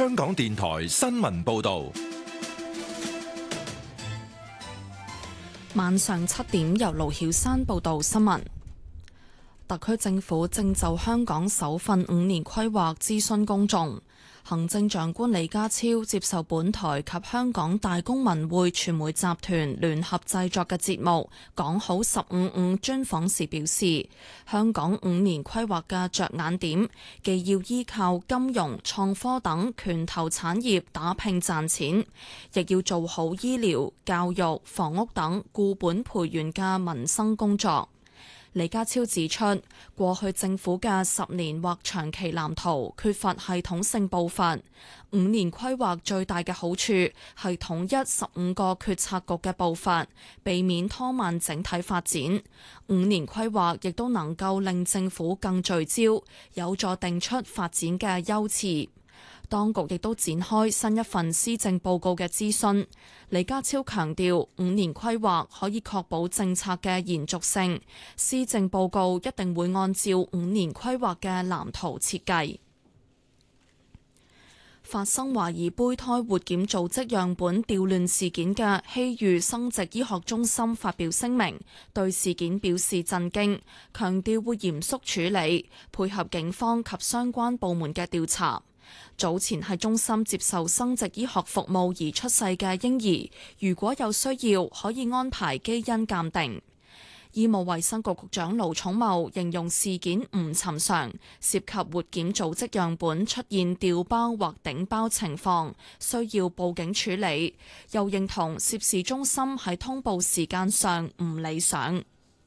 香港電台新聞報道。 晚上7點，由盧曉珊報道新聞。特區政府正就香港首份5年規劃諮詢公眾。行政長官李家超接受本台及香港大公文匯傳媒集團聯合製作嘅節目《講好15/5》專訪時表示，香港5年規劃嘅着眼點，既要依靠金融、創科等拳頭產業打拼賺錢，亦要做好醫療、教育、房屋等固本培元嘅民生工作。李家超指出，過去政府嘅10年或長期藍圖缺乏系統性步伐，5年規劃最大嘅好處係統一15個決策局嘅步伐，避免拖慢整體發展。5年規劃亦都能夠令政府更聚焦，有助定出發展嘅優次。當局亦都展開新一份施政報告嘅諮詢。李家超強調，5年規劃可以確保政策嘅延續性，施政報告一定會按照5年規劃嘅藍圖設計。發生懷疑胚胎活檢組織樣本調亂事件嘅希裕生殖醫學中心發表聲明，對事件表示震驚，強調會嚴肅處理，配合警方及相關部門嘅調查。早前喺中心接受生殖醫學服務而出世嘅嬰兒，如果有需要，可以安排基因鑑定。醫務衛生局局長盧寵茂形容事件唔尋常，涉及活檢組織樣本出現調包或頂包情況，需要報警處理。又認同涉事中心喺通報時間上唔理想。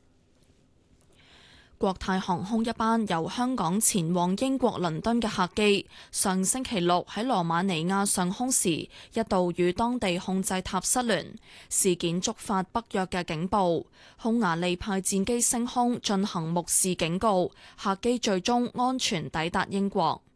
國泰航空一班由香港前往英國倫敦嘅客機，上星期六喺羅馬尼亞上空時，一度與當地控制塔失聯，事件觸發北約嘅警報。匈牙利派戰機升空進行目視警告，客機最終安全抵達英國。